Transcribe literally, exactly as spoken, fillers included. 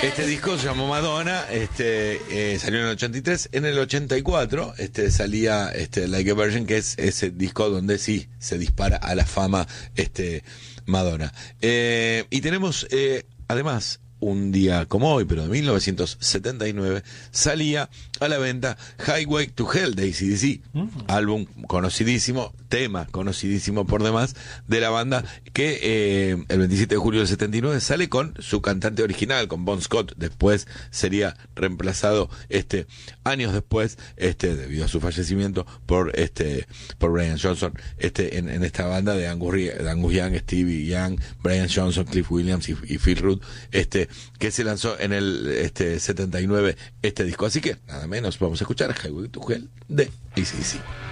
Este disco se llamó Madonna, este eh, salió en el ochenta y tres, en el ochenta y cuatro este salía este Like a Virgin, que es ese disco donde sí se dispara a la fama este Madonna. Eh, y tenemos eh, además un día como hoy, pero de mil novecientos setenta y nueve, salía a la venta Highway to Hell de A C D C, mm. álbum conocidísimo, tema conocidísimo por demás, de la banda, que eh, el veintisiete de julio del setenta y nueve sale con su cantante original, con Bon Scott. Después sería reemplazado este años después, este debido a su fallecimiento, por este por Brian Johnson, este en, en esta banda de Angus, de Angus Young, Stevie Young, Brian Johnson, Cliff Williams y, y Phil Rudd, este que se lanzó en el este setenta y nueve este disco. Así que nada menos, vamos a escuchar Highway to Hell de A C D C.